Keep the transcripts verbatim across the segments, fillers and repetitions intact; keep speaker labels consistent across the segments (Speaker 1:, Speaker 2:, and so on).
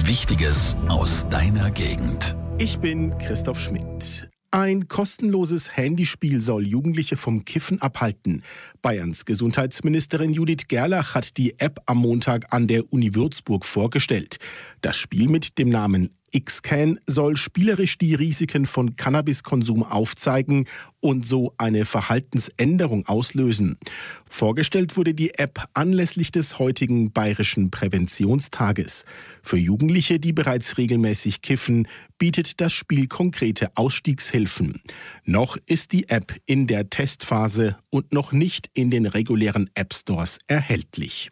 Speaker 1: Wichtiges aus deiner Gegend.
Speaker 2: Ich bin Christoph Schmidt. Ein kostenloses Handyspiel soll Jugendliche vom Kiffen abhalten. Bayerns Gesundheitsministerin Judith Gerlach hat die App am Montag an der Uni Würzburg vorgestellt. Das Spiel mit dem Namen X-Can soll spielerisch die Risiken von Cannabiskonsum aufzeigen und so eine Verhaltensänderung auslösen. Vorgestellt wurde die App anlässlich des heutigen Bayerischen Präventionstages. Für Jugendliche, die bereits regelmäßig kiffen, bietet das Spiel konkrete Ausstiegshilfen. Noch ist die App in der Testphase und noch nicht in den regulären App-Stores erhältlich.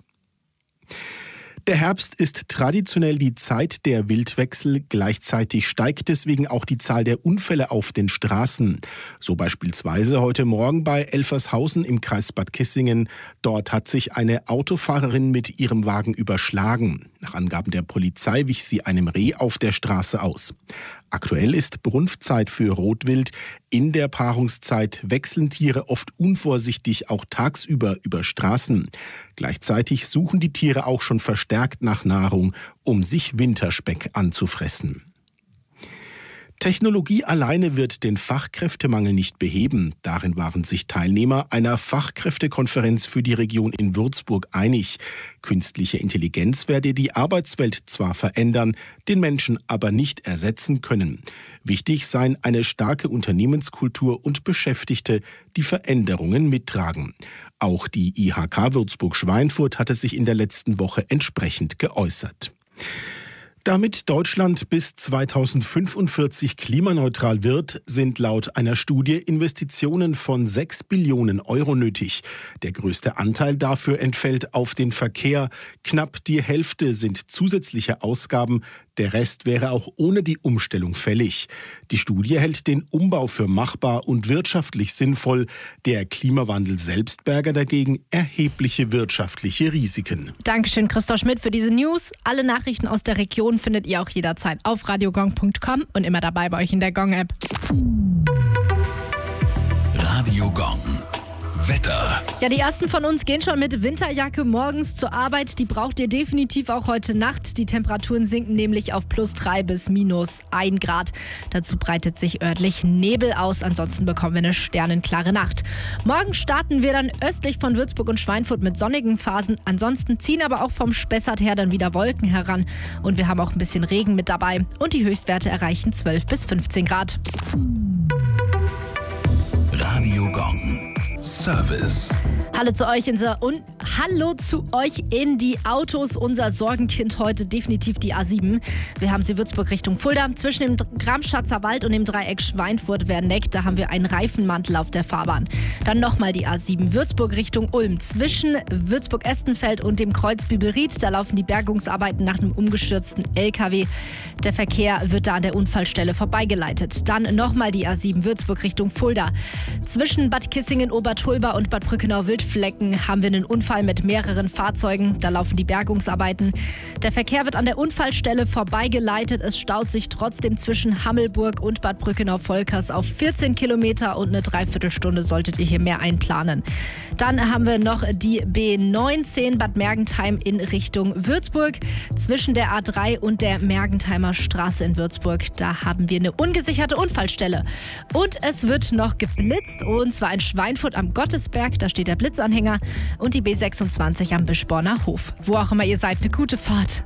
Speaker 2: Der Herbst ist traditionell die Zeit der Wildwechsel. Gleichzeitig steigt deswegen auch die Zahl der Unfälle auf den Straßen. So beispielsweise heute Morgen bei Elfershausen im Kreis Bad Kissingen. Dort hat sich eine Autofahrerin mit ihrem Wagen überschlagen. Nach Angaben der Polizei wich sie einem Reh auf der Straße aus. Aktuell ist Brunftzeit für Rotwild. In der Paarungszeit wechseln Tiere oft unvorsichtig auch tagsüber über Straßen. Gleichzeitig suchen die Tiere auch schon verstärkt nach Nahrung, um sich Winterspeck anzufressen. Technologie alleine wird den Fachkräftemangel nicht beheben. Darin waren sich Teilnehmer einer Fachkräftekonferenz für die Region in Würzburg einig. Künstliche Intelligenz werde die Arbeitswelt zwar verändern, den Menschen aber nicht ersetzen können. Wichtig seien eine starke Unternehmenskultur und Beschäftigte, die Veränderungen mittragen. Auch die I H K Würzburg-Schweinfurt hatte sich in der letzten Woche entsprechend geäußert. Damit Deutschland bis zweitausendfünfundvierzig klimaneutral wird, sind laut einer Studie Investitionen von sechs Billionen Euro nötig. Der größte Anteil dafür entfällt auf den Verkehr. Knapp die Hälfte sind zusätzliche Ausgaben. Der Rest wäre auch ohne die Umstellung fällig. Die Studie hält den Umbau für machbar und wirtschaftlich sinnvoll. Der Klimawandel selbst berge dagegen erhebliche wirtschaftliche Risiken.
Speaker 3: Dankeschön, Christoph Schmidt, für diese News. Alle Nachrichten aus der Region findet ihr auch jederzeit auf radiogong punkt com und immer dabei bei euch in der Gong-App.
Speaker 1: Radio Gong. Wetter.
Speaker 3: Ja, die ersten von uns gehen schon mit Winterjacke morgens zur Arbeit. Die braucht ihr definitiv auch heute Nacht. Die Temperaturen sinken nämlich auf plus drei bis minus ein Grad. Dazu breitet sich örtlich Nebel aus. Ansonsten bekommen wir eine sternenklare Nacht. Morgen starten wir dann östlich von Würzburg und Schweinfurt mit sonnigen Phasen. Ansonsten ziehen aber auch vom Spessart her dann wieder Wolken heran. Und wir haben auch ein bisschen Regen mit dabei. Und die Höchstwerte erreichen zwölf bis fünfzehn Grad.
Speaker 1: Radio Gong. Service.
Speaker 3: Hallo zu euch in der und Hallo zu euch in die Autos. Unser Sorgenkind heute definitiv die A sieben. Wir haben sie Würzburg Richtung Fulda. Zwischen dem Gramschatzer Wald und dem Dreieck Schweinfurt-Werneck, da haben wir einen Reifenmantel auf der Fahrbahn. Dann nochmal die A sieben Würzburg Richtung Ulm. Zwischen Würzburg-Estenfeld und dem Kreuz Bibelried, da laufen die Bergungsarbeiten nach einem umgestürzten L K W. Der Verkehr wird da an der Unfallstelle vorbeigeleitet. Dann nochmal die A sieben Würzburg Richtung Fulda. Zwischen Bad Kissingen, Obertulba und Bad Brückenau-Wildflecken haben wir einen Unfall mit mehreren Fahrzeugen. Da laufen die Bergungsarbeiten. Der Verkehr wird an der Unfallstelle vorbeigeleitet. Es staut sich trotzdem zwischen Hammelburg und Bad Brückenau-Volkers auf vierzehn Kilometer und eine Dreiviertelstunde solltet ihr hier mehr einplanen. Dann haben wir noch die B neunzehn Bad Mergentheim in Richtung Würzburg. Zwischen der A drei und der Mergentheimer Straße in Würzburg, da haben wir eine ungesicherte Unfallstelle. Und es wird noch geblitzt, und zwar in Schweinfurt am Gottesberg. Da steht der Blitzanhänger. Und die B sechsundzwanzig am Bischborner Hof. Wo auch immer ihr seid, eine gute Fahrt.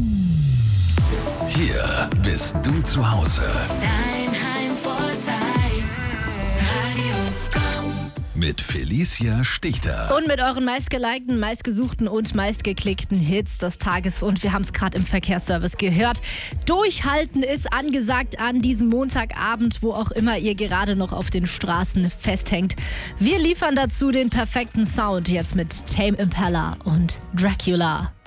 Speaker 1: Hier bist du zu Hause.
Speaker 4: Dein Heimvorteil. Radio Gong.
Speaker 1: Mit Felicia Stichter.
Speaker 3: Und mit euren meistgelikten, meistgesuchten und meistgeklickten Hits des Tages. Und wir haben es gerade im Verkehrsservice gehört. Durchhalten ist angesagt an diesem Montagabend, wo auch immer ihr gerade noch auf den Straßen festhängt. Wir liefern dazu den perfekten Sound jetzt mit Tame Impala und Dracula.